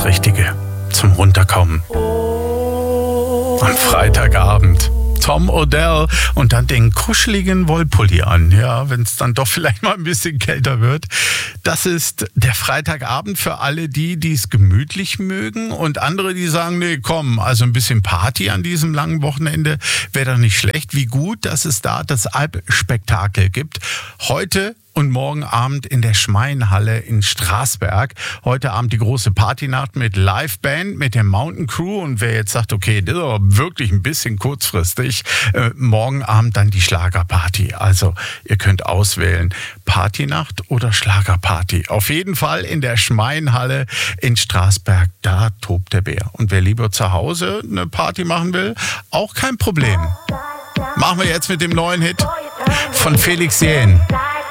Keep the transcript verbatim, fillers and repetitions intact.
das Richtige zum Runterkommen. Am Freitagabend. Tom Odell und dann den kuscheligen Wollpulli an, ja, wenn es dann doch vielleicht mal ein bisschen kälter wird. Das ist der Freitagabend für alle die, die es gemütlich mögen und andere, die sagen, nee, komm, also ein bisschen Party an diesem langen Wochenende wäre doch nicht schlecht. Wie gut, dass es da das Alpspektakel gibt. Heute und morgen Abend in der Schmeinhalle in Straßberg. Heute Abend die große Partynacht mit Liveband, mit der Mountain Crew. Und wer jetzt sagt, okay, das ist aber wirklich ein bisschen kurzfristig, äh, morgen Abend dann die Schlagerparty. Also ihr könnt auswählen, Partynacht oder Schlagerparty. Auf jeden Fall in der Schmeinhalle in Straßberg, da tobt der Bär. Und wer lieber zu Hause eine Party machen will, auch kein Problem. Machen wir jetzt mit dem neuen Hit von Felix Jähn.